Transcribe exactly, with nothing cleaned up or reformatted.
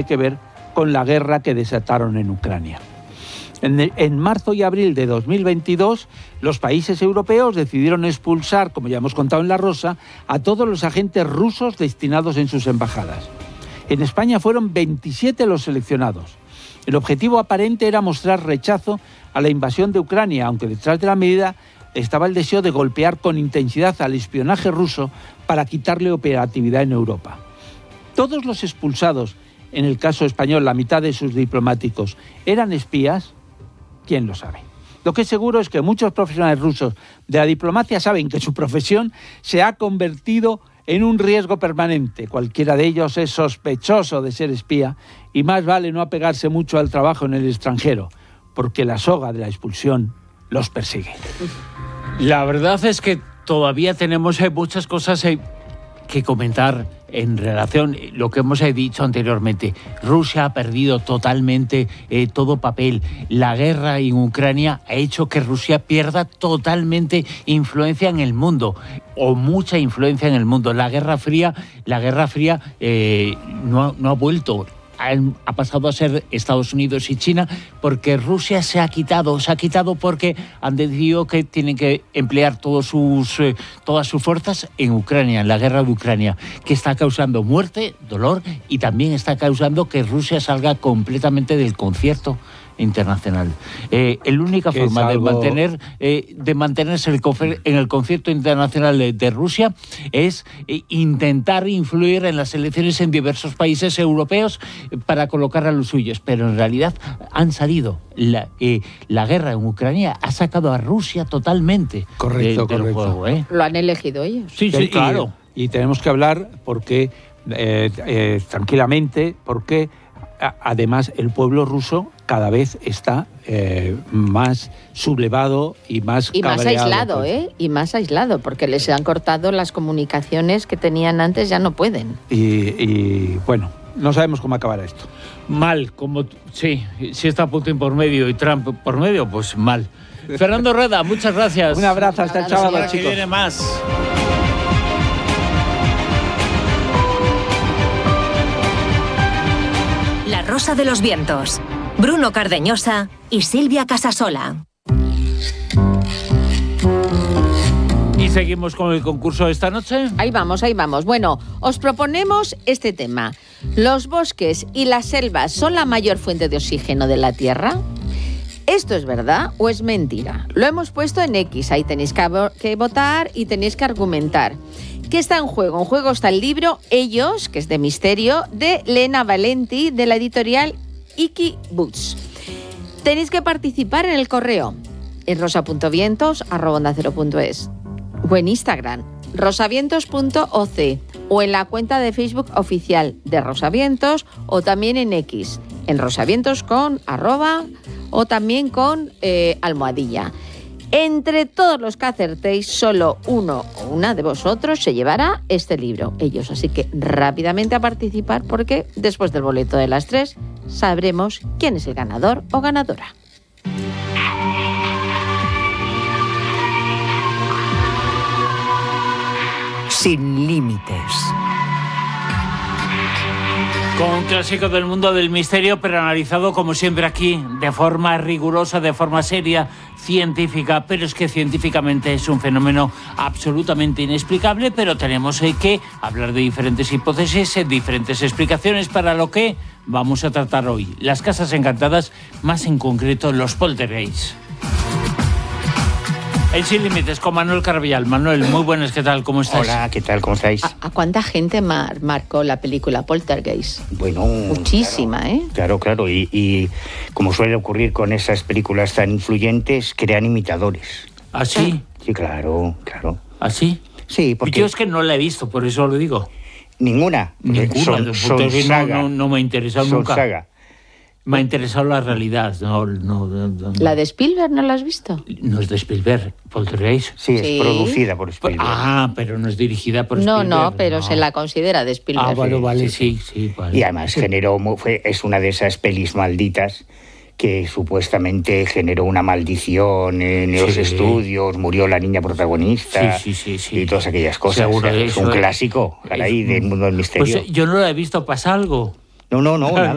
que ver con la guerra que desataron en Ucrania. En, en marzo y abril de dos mil veintidós, los países europeos decidieron expulsar, como ya hemos contado en La Rosa, a todos los agentes rusos destinados en sus embajadas. En España fueron veintisiete los seleccionados. El objetivo aparente era mostrar rechazo a la invasión de Ucrania, aunque detrás de la medida estaba el deseo de golpear con intensidad al espionaje ruso para quitarle operatividad en Europa. Todos los expulsados, en el caso español la mitad de sus diplomáticos, ¿eran espías? ¿Quién lo sabe? Lo que es seguro es que muchos profesionales rusos de la diplomacia saben que su profesión se ha convertido en un riesgo permanente. Cualquiera de ellos es sospechoso de ser espía y más vale no apegarse mucho al trabajo en el extranjero, porque la soga de la expulsión los persigue. La verdad es que todavía tenemos eh, muchas cosas eh, que comentar en relación a lo que hemos eh, dicho anteriormente. Rusia ha perdido totalmente eh, todo papel. La guerra en Ucrania ha hecho que Rusia pierda totalmente influencia en el mundo, o mucha influencia en el mundo. La Guerra Fría, la Guerra Fría eh, no, ha, no ha vuelto. Ha pasado a ser Estados Unidos y China, porque Rusia se ha quitado, se ha quitado porque han decidido que tienen que emplear todos sus, eh, todas sus fuerzas en Ucrania, en la guerra de Ucrania, que está causando muerte, dolor y también está causando que Rusia salga completamente del concierto internacional. Eh, la única forma algo... de mantener eh, de mantenerse el confer- en el concierto internacional de, de Rusia es eh, intentar influir en las elecciones en diversos países europeos eh, para colocar a los suyos, pero en realidad han salido. La, eh, la guerra en Ucrania ha sacado a Rusia totalmente correcto, de, del correcto. juego. ¿eh? Lo han elegido ellos. Sí, sí, y, claro. Y tenemos que hablar porque eh, eh, tranquilamente, porque a, además el pueblo ruso cada vez está eh, más sublevado y más y más cabreado, aislado, pues. ¿eh? Y más aislado, porque les han cortado las comunicaciones que tenían antes, ya no pueden. Y, y bueno, no sabemos cómo acabará esto. Mal, como sí, si está Putin por medio y Trump por medio, pues mal. Fernando Rueda, muchas gracias. Un abrazo, hasta el sábado, La semana que chicos. viene más. La Rosa de los Vientos. Bruno Cardeñosa y Silvia Casasola. Y seguimos con el concurso de esta noche. Ahí vamos, ahí vamos. Bueno, os proponemos este tema. ¿Los bosques y las selvas son la mayor fuente de oxígeno de la Tierra? ¿Esto es verdad o es mentira? Lo hemos puesto en X, ahí tenéis que votar y tenéis que argumentar. ¿Qué está en juego? En juego está el libro Ellos, que es de misterio, de Lena Valenti, de la editorial Iki Books. Tenéis que participar en el correo en rosa punto vientos arroba onda cero punto es o en Instagram rosavientos punto oc o en la cuenta de Facebook oficial de Rosavientos o también en X, en rosavientos con arroba o también con eh, almohadilla. Entre todos los que acertéis, solo uno o una de vosotros se llevará este libro, Ellos. Así que rápidamente a participar, porque después del boleto de las tres sabremos quién es el ganador o ganadora. Sin límites. Con un clásico del mundo del misterio, pero analizado como siempre aquí, de forma rigurosa, de forma seria, científica, pero es que científicamente es un fenómeno absolutamente inexplicable, pero tenemos eh, que hablar de diferentes hipótesis, eh, diferentes explicaciones para lo que vamos a tratar hoy. Las casas encantadas, más en concreto los poltergeists. El Sin Límites con Manuel Carvillal. Manuel, muy buenas, ¿qué tal? ¿Cómo estás? Hola, ¿qué tal? ¿Cómo estáis? ¿A, a cuánta gente mar, marcó la película Poltergeist? Bueno, muchísima, claro, ¿eh? Claro, claro. Y, y como suele ocurrir con esas películas tan influyentes, crean imitadores. ¿Ah, sí? Sí, claro, claro. ¿Ah, sí? Sí, porque... Yo es que no la he visto, por eso lo digo. Ninguna. Ninguna. Son, son saga. No, no, no me ha interesado son nunca. Saga. Me ha interesado la realidad. No, no, no, no. ¿La de Spielberg no la has visto? No es de Spielberg, Poltergeist. Sí, es Sí. producida por Spielberg. Ah, pero no es dirigida por No, Spielberg. no, pero no. se la considera de Spielberg. Ah, vale, Sí, vale, sí, sí, sí. Vale. Y además generó, mu- fue, es una de esas pelis malditas que supuestamente generó una maldición en los Sí. estudios, murió la niña protagonista Sí, sí, sí, sí. y todas aquellas cosas. Seguro O sea, de es eso un es- clásico, caray, es- del mundo del misterio. Pues eh, yo no la he visto, ¿pasa algo? No, no, no, nada.